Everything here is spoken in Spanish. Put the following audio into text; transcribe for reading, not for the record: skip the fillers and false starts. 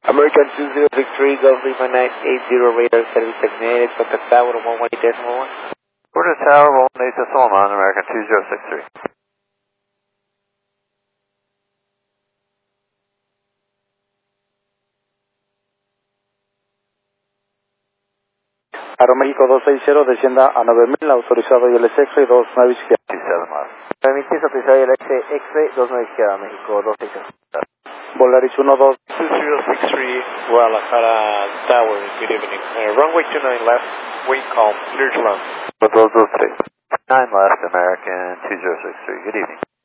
American 2063, Gulf Lima 980, radar service designated, contact tower 118.1. Order Tower, Roll Nation Solomon, American 2063. Aeroméxico 260, descienda a 9000, autorizado ILS-X-ray 29 izquierda. 27 miles. Permitis autorizado el X-ray 29 izquierda, México 260. Volaris 12. 2063, Guadalajara Tower, good evening. Runway 29 left, wind calm, clear to land. 223. 9 left, American 2063. Good evening.